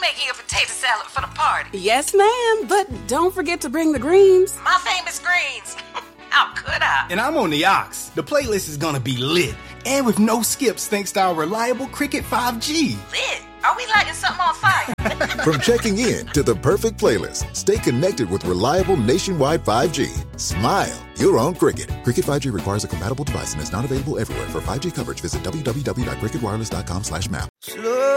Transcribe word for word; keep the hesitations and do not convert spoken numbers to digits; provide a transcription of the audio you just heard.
making a potato salad for the party. Yes, ma'am, but don't forget to bring the greens. My famous greens. How could I? And I'm on the Ox. The playlist is gonna be lit, and with no skips thanks to our reliable Cricket five G. Lit? Are we lighting something on fire? From checking in to the perfect playlist, stay connected with reliable nationwide five G. Smile, you're on Cricket. Cricket five G requires a compatible device and is not available everywhere. For five G coverage, visit w w w dot cricket wireless dot com slash map.